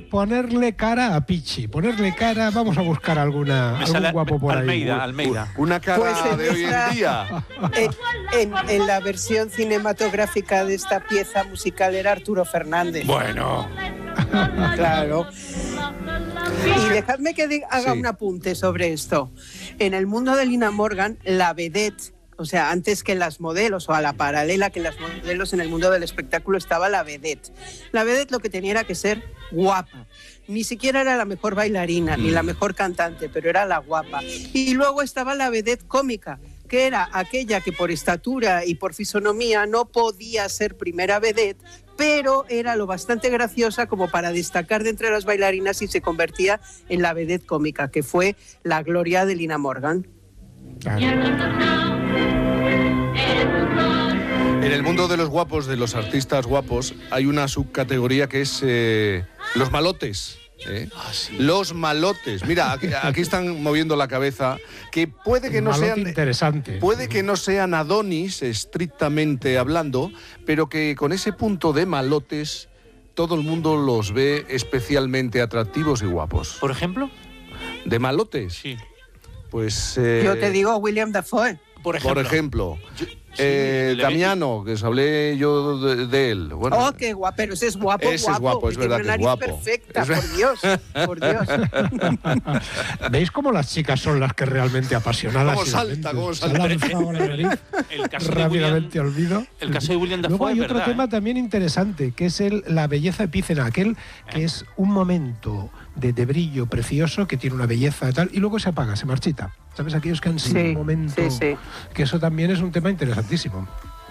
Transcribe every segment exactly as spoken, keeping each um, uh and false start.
ponerle cara a Pichi, ponerle cara, vamos a buscar alguna, algún sale, guapo por Almeida, ahí. Almeida. Una cara Pues de hoy en día. En, en, en la versión cinematográfica de esta pieza musical era Arturo Fernández. Bueno. Claro. Y dejadme que de, haga Sí. un apunte sobre esto. En el mundo de Lina Morgan, la vedette, o sea, antes que las modelos, o a la paralela que las modelos en el mundo del espectáculo, estaba la vedette. La vedette lo que tenía era que ser guapa. Ni siquiera era la mejor bailarina, mm. ni la mejor cantante, pero era la guapa. Y luego estaba la vedette cómica, que era aquella que por estatura y por fisonomía no podía ser primera vedette, pero era lo bastante graciosa como para destacar de entre las bailarinas y se convertía en la vedette cómica, que fue la gloria de Lina Morgan. Claro. En el mundo de los guapos, de los artistas guapos, hay una subcategoría que es eh, los malotes. ¿Eh? Ah, sí. Los malotes. Mira, aquí, aquí están moviendo la cabeza, que puede que Un no malote sean interesante. puede que no sean Adonis estrictamente hablando, pero que con ese punto de malotes todo el mundo los ve especialmente atractivos y guapos. ¿Por ejemplo? ¿De malotes? Sí. Pues eh, Yo te digo William Dafoe. Por ejemplo. por ejemplo, Yo- eh, sí, le- Damiano, que os hablé yo de, de él. Bueno, Oh, qué guapo, pero ese es guapo, Ese es guapo. guapo, es tiene verdad una que es nariz guapo. perfecta, Es por Dios, por Dios. ¿Veis cómo las chicas son las que realmente apasionadas? Cómo y salta, realmente cómo se salta. lanza la nariz, El caso de rápidamente William, olvido. el caso de William Luego Dafoe hay es otro verdad, tema ¿eh? también interesante, que es el, la belleza epícena, aquel que es un momento de, de brillo precioso, que tiene una belleza y tal, y luego se apaga, se marchita. ¿Sabes? Aquellos que han sido Sí, un momento... sí, sí. Que eso también es un tema interesantísimo.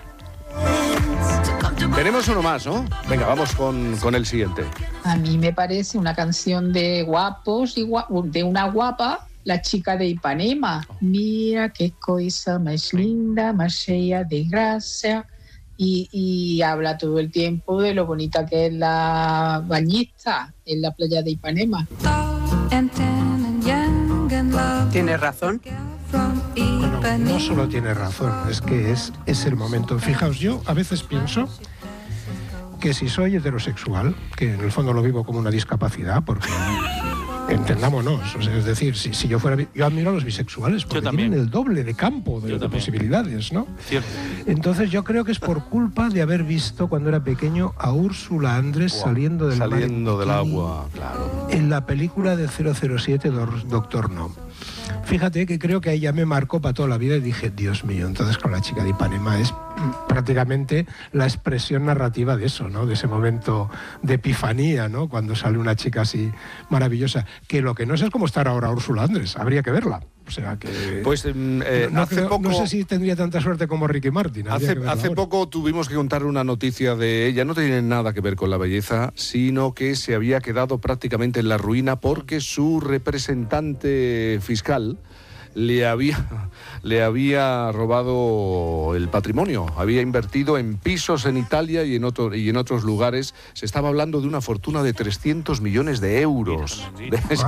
tenemos uno más, ¿no? Venga, vamos con, con el siguiente. A mí me parece una canción de guapos y gua- de una guapa, la chica de Ipanema. Mira qué cosa más linda, más cheia de gracia. Y, y habla todo el tiempo de lo bonita que es la bañista en la playa de Ipanema. Tienes razón. Bueno, no solo tiene razón, es que es, es el momento. Fijaos, yo a veces pienso que si soy heterosexual, que en el fondo lo vivo como una discapacidad, porque entendámonos, o sea, es decir, si, si yo fuera, bi- yo admiro a los bisexuales, porque también. tienen el doble de campo, de, Yo de también. posibilidades, ¿no? Cierto. Entonces yo creo que es por culpa de haber visto cuando era pequeño a Úrsula Andrés Buah, saliendo del mar en saliendo del bikini agua, claro. en la película de cero cero siete Dor- Doctor No. Fíjate que creo que ahí ya me marcó para toda la vida y dije, Dios mío, entonces con la chica de Ipanema es mm, prácticamente la expresión narrativa de eso, ¿no? De ese momento de epifanía, ¿no? Cuando sale una chica así maravillosa. Que lo que no sé es cómo estar ahora Úrsula Andrés, habría que verla. O sea que... Pues mm, eh, no, hace creo- poco... no sé si tendría tanta suerte como Ricky Martin. habría Hace, que verla hace ahora. poco tuvimos que contar una noticia de ella, no tiene nada que ver con la belleza, sino que se había quedado prácticamente en la ruina porque su representante fiscal le había, le había robado el patrimonio, había invertido en pisos en Italia y en, otro, y en otros lugares. Se estaba hablando de una fortuna de trescientos millones de euros. Mira, De-